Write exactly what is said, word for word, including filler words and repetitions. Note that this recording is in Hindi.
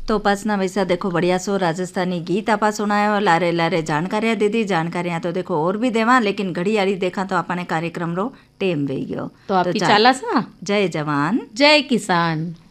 तो उपासना वैसा देखो बढ़िया सो राजस्थानी गीत आपा सुनायो, लारे लारे जानकारियां दीदी। जानकारियां तो देखो और भी देवा, लेकिन घड़ी आड़ी देखा तो आपने कार्यक्रम रो टेम वे गयो। तो आप ही चाला सा। जय जवान जय किसान।